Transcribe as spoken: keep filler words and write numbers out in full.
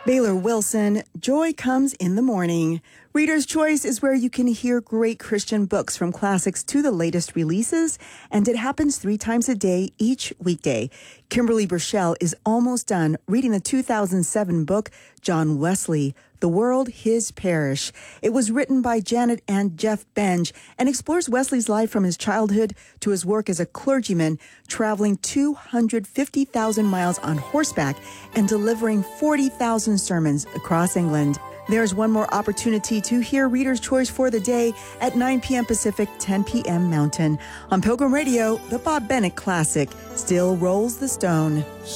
Baylor Wilson, Joy Comes in the Morning. Reader's Choice is where you can hear great Christian books from classics to the latest releases, and it happens three times a day each weekday. Kimberly Burchell is almost done reading the two thousand seven book, John Wesley, The World, His Parish. It was written by Janet and Jeff Benge and explores Wesley's life from his childhood to his work as a clergyman, traveling two hundred fifty thousand miles on horseback and delivering forty thousand sermons across England. There's one more opportunity to hear Reader's Choice for the day at nine p.m. Pacific, ten p.m. Mountain. On Pilgrim Radio, the Bob Bennett classic, Still Rolls the Stone.